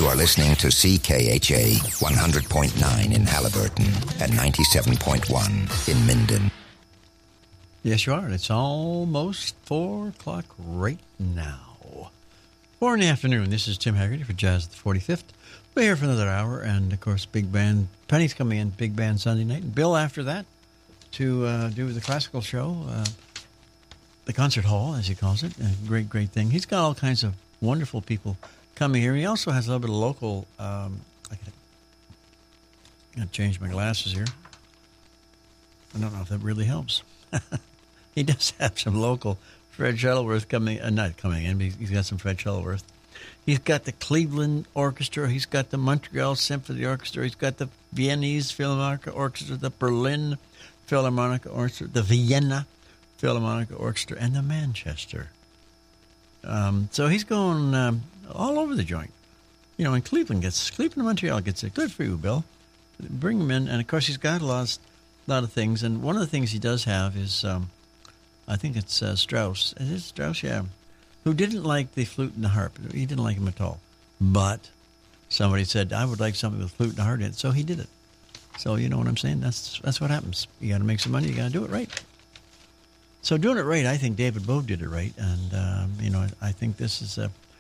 You are listening to CKHA 100.9 in Halliburton and 97.1 in Minden. Yes, you are. It's almost 4 o'clock right now. 4 in the afternoon. This is Tim Haggerty for Jazz at the 45th. We're here for another hour, and, of course, Big Band. Penny's coming in, Big Band Sunday night. And Bill after that to do the classical show, the concert hall, as he calls it. A great, great thing. He's got all kinds of wonderful people coming here. He also has a little bit of local... I got to change my glasses here. I don't know if that really helps. He does have some local Fred Shuttleworth not coming in, but he's got some Fred Shuttleworth. He's got the Cleveland Orchestra. He's got the Montreal Symphony Orchestra. He's got the Viennese Philharmonic Orchestra, the Berlin Philharmonic Orchestra, the Vienna Philharmonic Orchestra, and the Manchester. So he's going all over the joint. You know, and Cleveland and Montreal gets it. Good for you, Bill. Bring him in. And, of course, he's got a lot of things. And one of the things he does have is... I think it's Strauss. Is it Strauss? Yeah. Who didn't like the flute and the harp. He didn't like him at all. But somebody said, I would like something with flute and harp in it. So he did it. So you know what I'm saying? That's what happens. You got to make some money. You got to do it right. So doing it right, I think David Bowie did it right. And, I think this is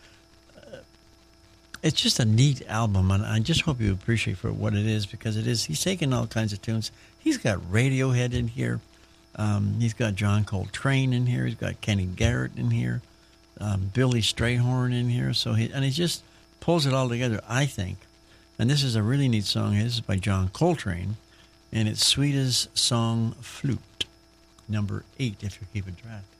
it's just a neat album. And I just hope you appreciate for what it is, because it is. He's taking all kinds of tunes. He's got Radiohead in here. He's got John Coltrane in here. He's got Kenny Garrett in here. Billy Strayhorn in here. So he just pulls it all together, I think. And this is a really neat song. This is by John Coltrane, and it's Sweetest Song Flute, number 8, if you're keeping track.